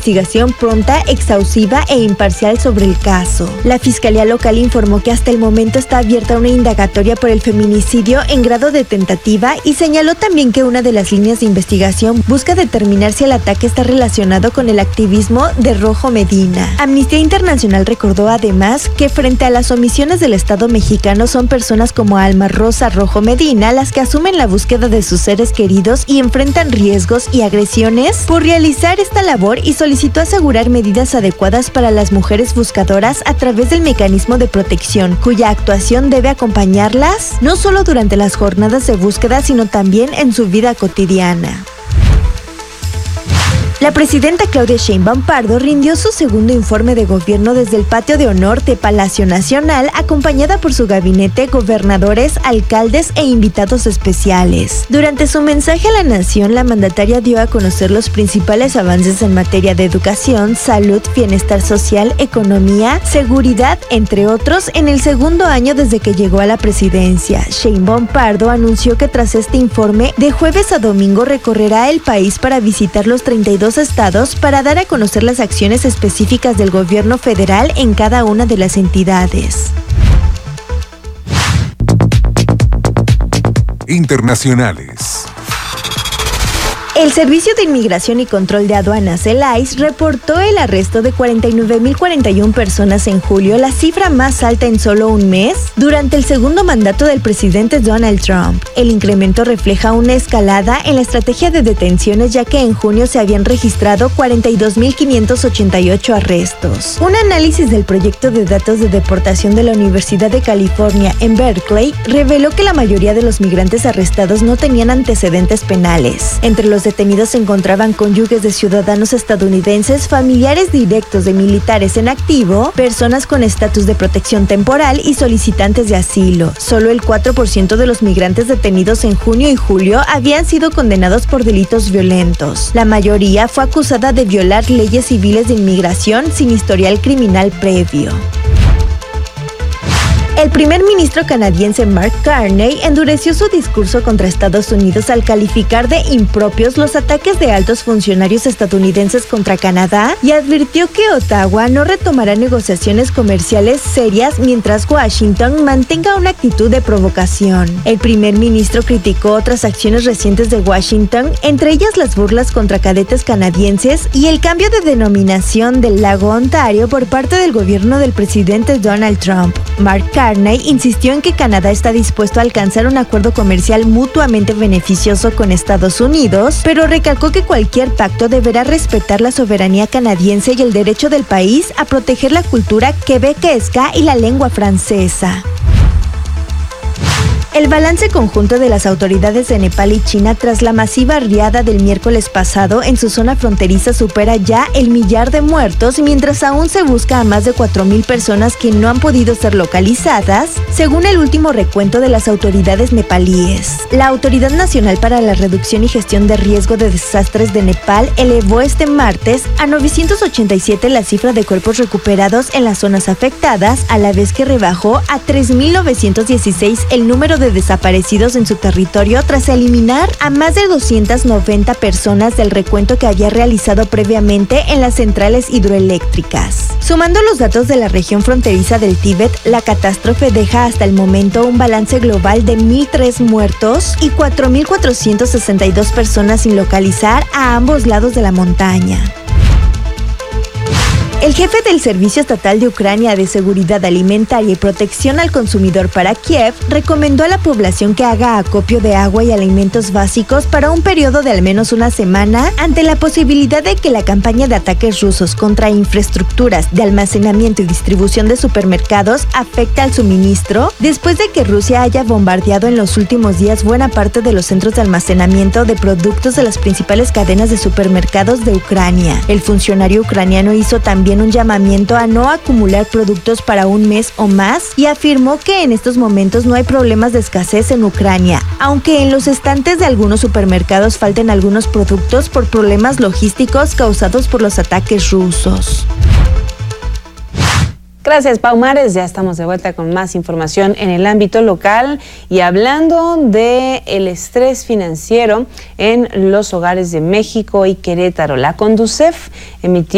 investigación pronta, exhaustiva e imparcial sobre el caso. La Fiscalía Local informó que hasta el momento está abierta una indagatoria por el feminicidio en grado de tentativa y señaló también que una de las líneas de investigación busca determinar si el ataque está relacionado con el activismo de Rojo Medina. Amnistía Internacional recordó además que frente a las omisiones del Estado mexicano son personas como Alma Rosa Rojo Medina las que asumen la búsqueda de sus seres queridos y enfrentan riesgos y agresiones por realizar esta labor, y solicitó asegurar medidas adecuadas para las mujeres buscadoras a través del mecanismo de protección, cuya actuación debe acompañarlas no solo durante las jornadas de búsqueda, sino también en su vida cotidiana. La presidenta Claudia Sheinbaum Pardo rindió su segundo informe de gobierno desde el patio de honor de Palacio Nacional, acompañada por su gabinete, gobernadores, alcaldes e invitados especiales. Durante su mensaje a la nación, la mandataria dio a conocer los principales avances en materia de educación, salud, bienestar social, economía, seguridad, entre otros, en el segundo año desde que llegó a la presidencia. Sheinbaum Pardo anunció que tras este informe, de jueves a domingo recorrerá el país para visitar los 32 estados para dar a conocer las acciones específicas del gobierno federal en cada una de las entidades. Internacionales. El Servicio de Inmigración y Control de Aduanas, el ICE, reportó el arresto de 49.041 personas en julio, la cifra más alta en solo un mes, durante el segundo mandato del presidente Donald Trump. El incremento refleja una escalada en la estrategia de detenciones, ya que en junio se habían registrado 42.588 arrestos. Un análisis del proyecto de datos de deportación de la Universidad de California en Berkeley reveló que la mayoría de los migrantes arrestados no tenían antecedentes penales. Entre los detenidos se encontraban cónyuges de ciudadanos estadounidenses, familiares directos de militares en activo, personas con estatus de protección temporal y solicitantes de asilo. Solo el 4% de los migrantes detenidos en junio y julio habían sido condenados por delitos violentos. La mayoría fue acusada de violar leyes civiles de inmigración sin historial criminal previo. El primer ministro canadiense Mark Carney endureció su discurso contra Estados Unidos al calificar de impropios los ataques de altos funcionarios estadounidenses contra Canadá y advirtió que Ottawa no retomará negociaciones comerciales serias mientras Washington mantenga una actitud de provocación. El primer ministro criticó otras acciones recientes de Washington, entre ellas las burlas contra cadetes canadienses y el cambio de denominación del lago Ontario por parte del gobierno del presidente Donald Trump. Mark Carney insistió en que Canadá está dispuesto a alcanzar un acuerdo comercial mutuamente beneficioso con Estados Unidos, pero recalcó que cualquier pacto deberá respetar la soberanía canadiense y el derecho del país a proteger la cultura quebequesca y la lengua francesa. El balance conjunto de las autoridades de Nepal y China tras la masiva riada del miércoles pasado en su zona fronteriza supera ya el 1.000.000 de muertos, mientras aún se busca a más de 4.000 personas que no han podido ser localizadas, según el último recuento de las autoridades nepalíes. La Autoridad Nacional para la Reducción y Gestión de Riesgo de Desastres de Nepal elevó este martes a 987 la cifra de cuerpos recuperados en las zonas afectadas, a la vez que rebajó a 3.916 el número de desaparecidos en su territorio tras eliminar a más de 290 personas del recuento que había realizado previamente en las centrales hidroeléctricas. Sumando los datos de la región fronteriza del Tíbet, la catástrofe deja hasta el momento un balance global de 1.003 muertos y 4.462 personas sin localizar a ambos lados de la montaña. El jefe del Servicio Estatal de Ucrania de Seguridad Alimentaria y Protección al Consumidor para Kiev recomendó a la población que haga acopio de agua y alimentos básicos para un periodo de al menos una semana ante la posibilidad de que la campaña de ataques rusos contra infraestructuras de almacenamiento y distribución de supermercados afecte al suministro, después de que Rusia haya bombardeado en los últimos días buena parte de los centros de almacenamiento de productos de las principales cadenas de supermercados de Ucrania. El funcionario ucraniano hizo también un llamamiento a no acumular productos para un mes o más y afirmó que en estos momentos no hay problemas de escasez en Ucrania, aunque en los estantes de algunos supermercados falten algunos productos por problemas logísticos causados por los ataques rusos. Gracias, Pau Mares. Ya estamos de vuelta con más información en el ámbito local y hablando de el estrés financiero en los hogares de México y Querétaro. La Conducef emitió